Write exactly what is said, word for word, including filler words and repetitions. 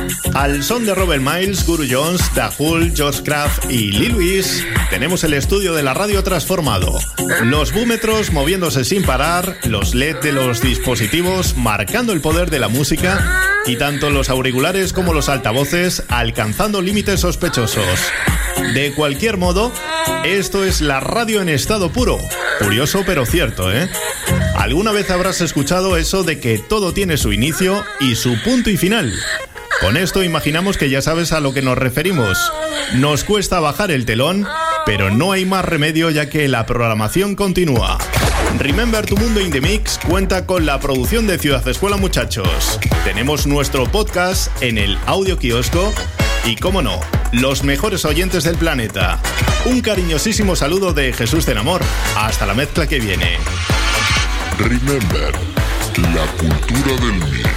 Al son de Robert Miles, Guru Jones, Dahul, Josh Kraft y Lee Lewis, tenemos el estudio de la radio transformado. Los búmetros moviéndose sin parar, los L E D de los dispositivos marcando el poder de la música y tanto los auriculares como los altavoces alcanzando límites sospechosos. De cualquier modo, esto es la radio en estado puro. Curioso pero cierto, ¿eh? ¿Alguna vez habrás escuchado eso de que todo tiene su inicio y su punto y final? Con esto imaginamos que ya sabes a lo que nos referimos. Nos cuesta bajar el telón, pero no hay más remedio ya que la programación continúa. Remember Tu Mundo in the Mix cuenta con la producción de Ciudad Escuela, muchachos. Tenemos nuestro podcast en el audio kiosco y, cómo no, los mejores oyentes del planeta. Un cariñosísimo saludo de Jesús del Amor. Hasta la mezcla que viene. Remember, la cultura del mix.